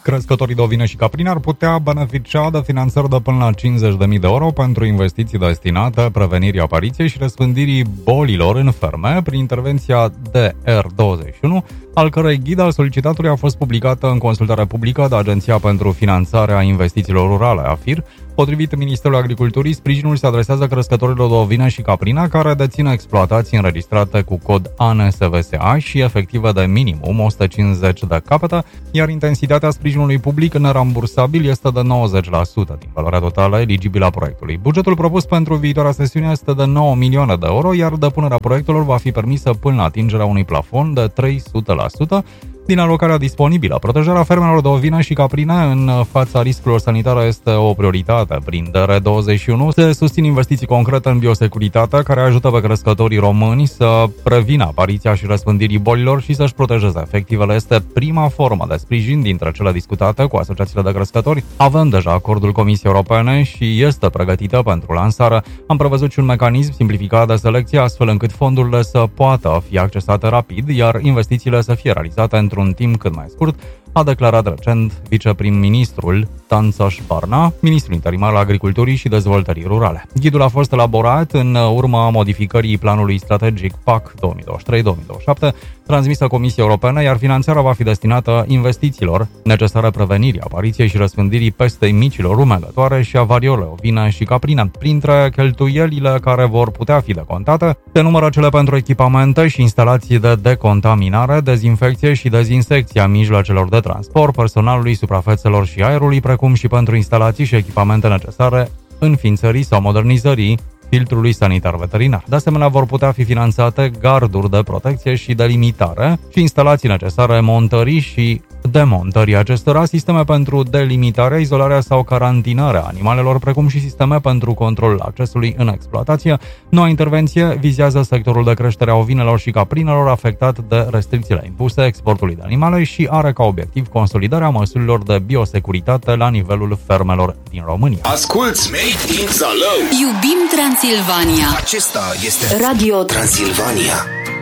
Crescătorii de ovine și caprine ar putea beneficia de finanțări de până la 50.000 de euro pentru investiții destinate prevenirii apariției și răspândirii bolilor în ferme prin intervenția DR21, al cărei ghid al solicitatului a fost publicată în consultare publică de Agenția pentru Finanțarea Investițiilor Rurale, AFIR. Potrivit Ministerului Agriculturii, sprijinul se adresează crescătorilor de ovine și caprine care dețin exploatații înregistrate cu cod ANSVSA și efective de minimum 150 de capete, iar intensitatea sprijinului public nerambursabil este de 90% din valoarea totală eligibilă a proiectului. Bugetul propus pentru viitoarea sesiune este de 9 milioane de euro, iar depunerea proiectelor va fi permisă până la atingerea unui plafon de 300% din alocarea disponibilă. Protejarea fermelor de ovine și caprine în fața riscurilor sanitare este o prioritate. Prin DR21 se susțin investiții concrete în biosecuritate care ajută pe crescătorii români să prevină apariția și răspândirii bolilor și să-și protejeze efectivele. Este prima formă de sprijin dintre cele discutate cu asociațiile de crescători. Avem deja acordul Comisiei Europene și este pregătită pentru lansare. Am prevăzut și un mecanism simplificat de selecție astfel încât fondurile să poată fi accesate rapid, iar investițiile să fie realizate într-un timp cât mai scurt, a declarat recent viceprim-ministrul Tanțoș Barna, ministrul interimar al Agriculturii și Dezvoltării Rurale. Ghidul a fost elaborat în urma modificării planului strategic PAC 2023-2027, transmisă Comisiei Europene, iar finanțarea va fi destinată investițiilor necesare prevenirii apariției și răspândirii pestei micilor rumegătoare și a variolei ovine și caprine. Printre cheltuielile care vor putea fi decontate, se numără cele pentru echipamente și instalații de decontaminare, dezinfecție și dezinsecție a mijloacelor de transport, personalului, suprafețelor și aerului, precum și pentru instalații și echipamente necesare înființării sau modernizării filtrului sanitar veterinar. De asemenea, vor putea fi finanțate garduri de protecție și delimitare și instalații necesare montării și demontării acestora, sisteme pentru delimitare, izolarea sau carantinarea animalelor, precum și sisteme pentru controlul accesului în exploatație. Noua intervenție vizează sectorul de creștere a ovinelor și caprinelor afectat de restricțiile impuse exportului de animale și are ca obiectiv consolidarea măsurilor de biosecuritate la nivelul fermelor din România. Asculți Made in Zalău! Iubim Transilvania! Acesta este Radio Transilvania.